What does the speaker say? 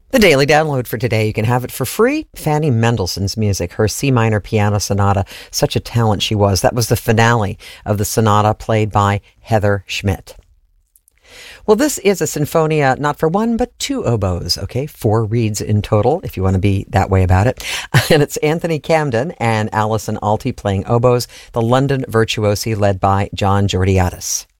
The daily download for today, you can have it for free. Fanny Mendelssohn's music, her C minor piano sonata, such a talent she was. That was the finale of the sonata played by Heather Schmidt. Well, this is a sinfonia, not for one, but two oboes, okay? 4 reeds in total, if you want to be that way about it. And it's Anthony Camden and Alison Alty playing oboes, the London Virtuosi led by John Georgiadis.